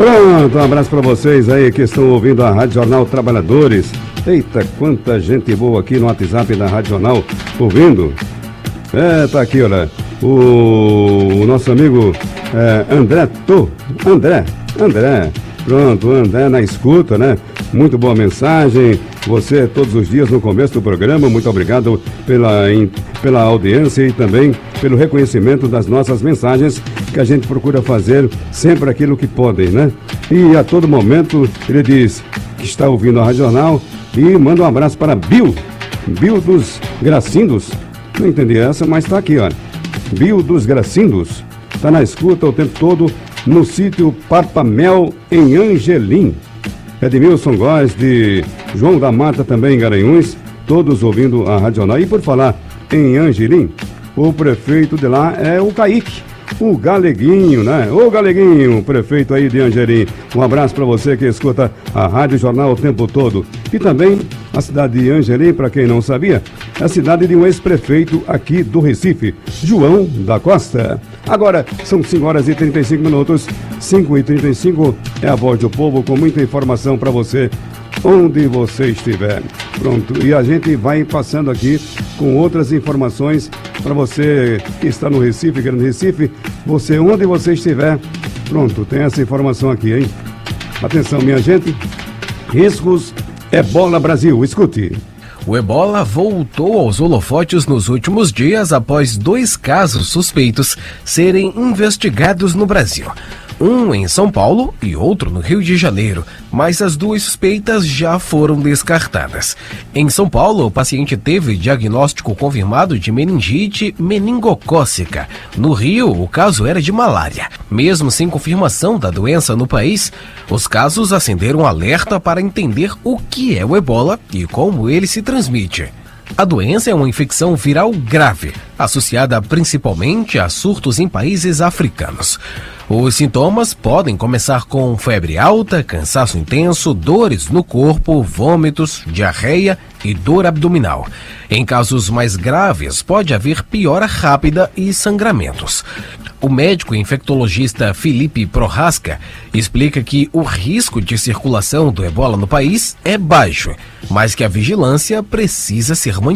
Pronto, um abraço para vocês aí que estão ouvindo a Rádio Jornal Trabalhadores. Eita, quanta gente boa aqui no WhatsApp da Rádio Jornal ouvindo. Tá aqui, olha, o nosso amigo André. Pronto, o André na escuta, né? Muito boa mensagem. Você todos os dias no começo do programa. Muito obrigado pela audiência e também pelo reconhecimento das nossas mensagens, que a gente procura fazer sempre aquilo que podem, né? E a todo momento ele diz que está ouvindo a Rádio Jornal e manda um abraço para Bill dos Gracindos. Não entendi essa, mas está aqui, olha. Bill dos Gracindos está na escuta o tempo todo no sítio Papamel, em Angelim. Edmilson Góes de João da Mata, também em Garanhuns, todos ouvindo a Rádio Jornal. E por falar em Angelim, o prefeito de lá é o Kaique, o Galeguinho, né? Ô Galeguinho, prefeito aí de Angelim. Um abraço para você que escuta a Rádio Jornal o tempo todo. E também a cidade de Angelim, para quem não sabia, é a cidade de um ex-prefeito aqui do Recife, João da Costa. Agora são 5h35, 5h35, é a Voz do Povo com muita informação para você, onde você estiver. Pronto, e a gente vai passando aqui com outras informações para você que está no Recife, Grande Recife, você onde você estiver. Pronto, tem essa informação aqui, hein? Atenção, minha gente. Riscos Ebola Brasil, escute. O ebola voltou aos holofotes nos últimos dias após 2 casos suspeitos serem investigados no Brasil. Um em São Paulo e outro no Rio de Janeiro, mas as 2 suspeitas já foram descartadas. Em São Paulo, o paciente teve diagnóstico confirmado de meningite meningocócica. No Rio, o caso era de malária. Mesmo sem confirmação da doença no país, os casos acenderam alerta para entender o que é o ebola e como ele se transmite. A doença é uma infecção viral grave, associada principalmente a surtos em países africanos. Os sintomas podem começar com febre alta, cansaço intenso, dores no corpo, vômitos, diarreia e dor abdominal. Em casos mais graves, pode haver piora rápida e sangramentos. O médico infectologista Felipe Prohaska explica que o risco de circulação do ebola no país é baixo, mas que a vigilância precisa ser mantida.